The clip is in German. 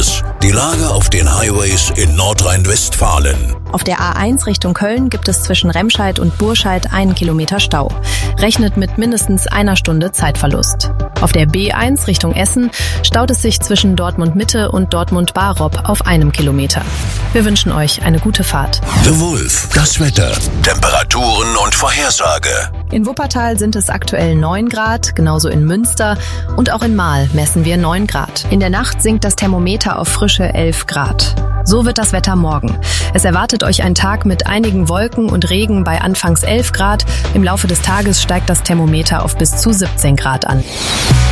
Verkehrs. Die Lage auf den Highways in Nordrhein-Westfalen. Auf der A1 Richtung Köln gibt es zwischen Remscheid und Burscheid 1 Kilometer Stau. Rechnet mit mindestens einer Stunde Zeitverlust. Auf der B1 Richtung Essen staut es sich zwischen Dortmund Mitte und Dortmund Barob auf 1 Kilometer. Wir wünschen euch eine gute Fahrt. The Wolf, das Wetter, Temperaturen und Vorhersage. In Wuppertal sind es aktuell 9 Grad, genauso in Münster, und auch in Mahl messen wir 9 Grad. In der Nacht sinkt das Thermometer auf frische 11 Grad. So wird das Wetter morgen. Es erwartet euch ein Tag mit einigen Wolken und Regen bei anfangs 11 Grad. Im Laufe des Tages steigt das Thermometer auf bis zu 17 Grad an.